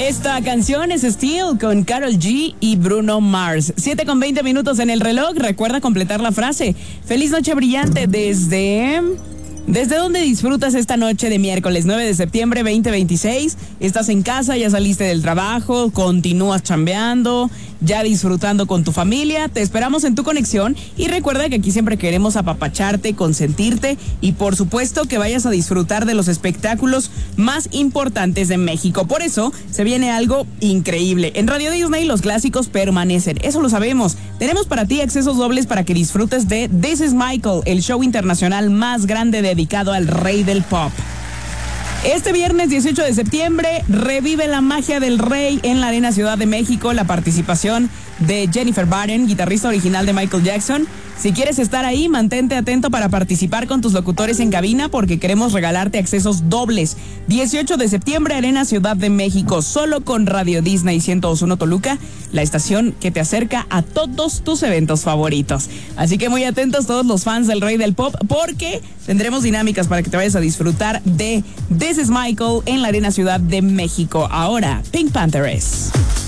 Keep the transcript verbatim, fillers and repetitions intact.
Esta canción es Steel con Karol G y Bruno Mars. siete con veinte minutos en el reloj. Recuerda completar la frase. Feliz noche brillante desde... ¿Desde dónde disfrutas esta noche de miércoles nueve de septiembre veinte veintiséis? ¿Estás en casa, ya saliste del trabajo, continúas chambeando, ya disfrutando con tu familia? Te esperamos en tu conexión y recuerda que aquí siempre queremos apapacharte, consentirte y por supuesto que vayas a disfrutar de los espectáculos más importantes de México. Por eso se viene algo increíble. En Radio Disney los clásicos permanecen, eso lo sabemos. Tenemos para ti accesos dobles para que disfrutes de This is Michael, el show internacional más grande de dedicado al rey del pop. Este viernes dieciocho de septiembre revive la magia del rey en la Arena Ciudad de México, la participación de Jennifer Baden, guitarrista original de Michael Jackson. Si quieres estar ahí, mantente atento para participar con tus locutores en cabina porque queremos regalarte accesos dobles. dieciocho de septiembre, Arena Ciudad de México, solo con Radio Disney ciento dos punto uno Toluca, la estación que te acerca a todos tus eventos favoritos. Así que muy atentos todos los fans del rey del pop porque tendremos dinámicas para que te vayas a disfrutar de This is Michael en la Arena Ciudad de México. Ahora, Pink Panthers.